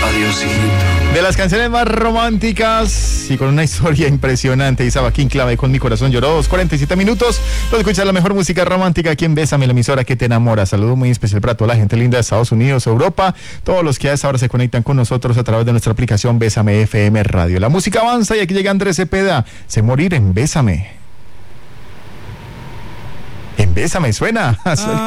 De las canciones más románticas y con una historia impresionante, Isaba King Clave con Mi Corazón Lloró, 47 minutos. Puedes escuchar la mejor música romántica aquí en Bésame, la emisora que te enamora. Saludo muy especial para toda la gente linda de Estados Unidos, Europa, todos los que a esta hora se conectan con nosotros a través de nuestra aplicación Bésame FM Radio. La música avanza y aquí llega Andrés Cepeda. Sé morir en Bésame. En Bésame suena.